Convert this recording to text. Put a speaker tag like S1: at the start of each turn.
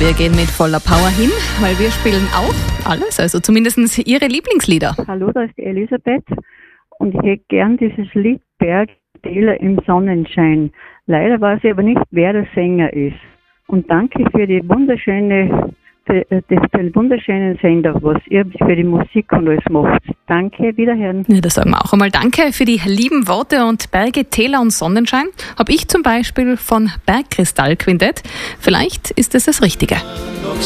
S1: Wir gehen mit voller Power hin, weil wir spielen auch alles, also zumindest Ihre Lieblingslieder.
S2: Hallo, da ist die Elisabeth und ich hätte gern dieses Lied Bergtäler im Sonnenschein. Leider weiß ich aber nicht, wer der Sänger ist. Und danke für den wunderschönen Sender, was ihr für die Musik und alles macht. Danke, wiederhören.
S1: Ja, da sagen wir auch einmal Danke für die lieben Worte und Berge, Täler und Sonnenschein. Habe ich zum Beispiel von Bergkristall Quintett. Vielleicht ist es das Richtige.